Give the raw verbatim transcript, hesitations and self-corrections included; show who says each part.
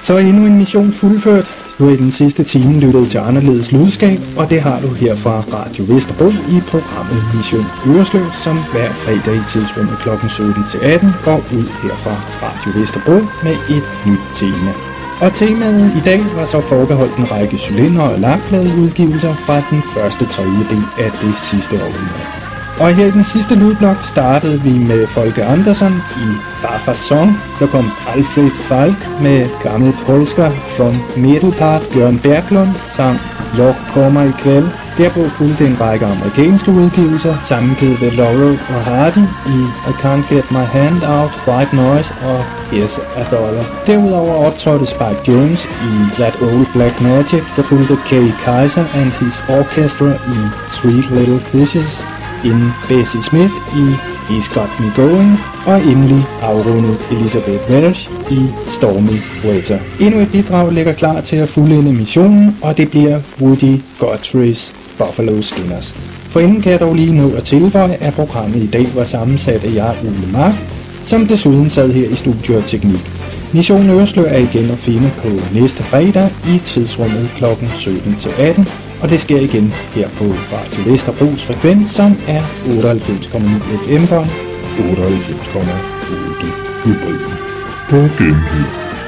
Speaker 1: Så er endnu en mission fuldført. Du har i den sidste time lyttet til anderledes lydskab, og det har du her fra Radio Vesterbro i programmet Mission Øresløv, som hver fredag i tidsrummet klokken sytten til atten går ud her fra Radio Vesterbro med et nyt tema. Og temaet i dag var så forbeholdt en række cylinder- og lakpladeudgivelser fra den første tredjedel af det sidste århundrede. Og her i den sidste lydblok startede vi med Folke Andersson i Farfars Song, så kom Alfred Falk med gammel polska from Medelpad, Bjørn Berglund samt Jeg kommer i kvæld. Derpå fulgte en række amerikanske udgivelser, sammengivet ved Laurel og Hardy i I Can't Get My Hand Out, White Noise og Here's a Dollar. Derudover optrådte Spike Jones i That Old Black Magic, så fulgte Kerry Kaiser and His Orchestra i Sweet Little Fishes, inden Bessie Smith i He's Got Me Going, og endelig afrundet Elizabeth Welsh i Stormy Weather. Endnu et bidrag ligger klar til at fuldende missionen, og det bliver Woody Guthrie's Buffalo Skinners. For inden kan jeg dog lige nå at tilføje, at programmet i dag var sammensat af jeg, Ole Mark, som desuden sad her i Studio og Teknik. Mission Øresløv er igen at finde på næste fredag i tidsrummet klokken sytten til atten, og det sker igen her på Radio Vesterbros frekvens, som er otteoghalvfems komma ni F M-bånd, otteoghalvfems komma otte hybriden. På genhør.